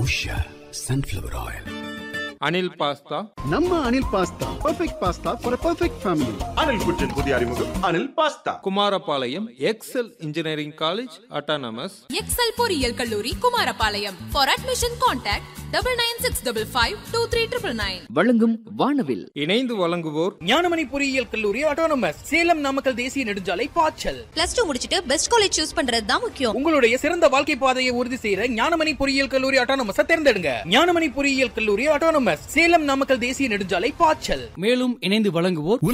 Usha Sunflower Oil. Anil pasta. நம்ம Anil pasta perfect pasta for a perfect family. Anil குச்சின் புதிய அறிமுகம் Anil pasta. Kumarapalayam XL engineering college autonomous. XL பொறியியல் கல்லூரி Kumarapalayam. For admission contact 9965523999. வழங்கும் வானவில். இணைந்து வழங்குவோர் ஞானமணி பொறியியல் கல்லூரி அட்டானமஸ், சேலம் நாமக்கல் தேசிய நெடுஞ்சாலை பாய்ச்சல். +2 முடிச்சிட்டு பெஸ்ட் காலேஜ் சூஸ் பண்றது தான் முக்கியம். உங்களுடைய சிறந்த வாழ்க்கை பாதையை உறுதி செய்யற ஞானமணி பொறியியல் கல்லூரி அட்டானமஸ் தேர்ந்தெடுங்க. ஞானமணி பொறியியல் கல்லூரி அட்டானமஸ், சேலம் நாமக்கல் தேசிய நெடுஞ்சாலை பாய்ச்சல். மேலும் இணைந்து வழங்குவோர்